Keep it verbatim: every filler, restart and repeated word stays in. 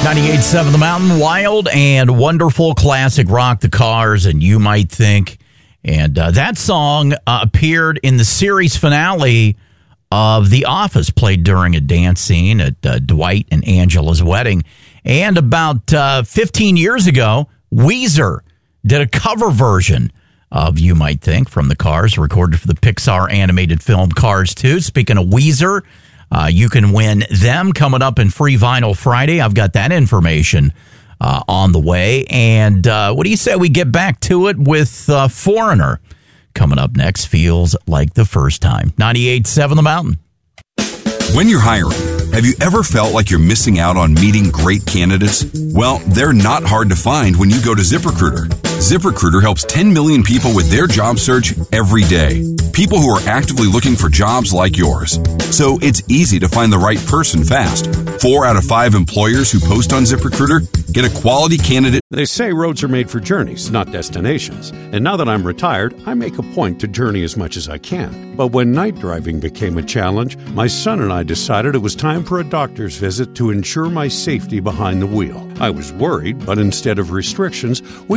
ninety-eight point seven The Mountain, wild and wonderful classic rock, The Cars, and You Might Think. And uh, that song uh, appeared in the series finale of The Office, played during a dance scene at uh, Dwight and Angela's wedding. And about uh, fifteen years ago, Weezer did a cover version of You Might Think from The Cars, recorded for the Pixar animated film Cars two. Speaking of Weezer, uh, you can win them coming up in Free Vinyl Friday. I've got that information uh, on the way. And uh, what do you say we get back to it with uh, Foreigner coming up next? Feels like the first time. ninety-eight point seven The Mountain. When you're hiring, have you ever felt like you're missing out on meeting great candidates? Well, they're not hard to find when you go to ZipRecruiter. ZipRecruiter helps ten million people with their job search every day. People who are actively looking for jobs like yours. So it's easy to find the right person fast. Four out of five employers who post on ZipRecruiter get a quality candidate. They say roads are made for journeys, not destinations. And now that I'm retired, I make a point to journey as much as I can. But when night driving became a challenge, my son and I decided it was time for a doctor's visit to ensure my safety behind the wheel. I was worried, but instead of restrictions, we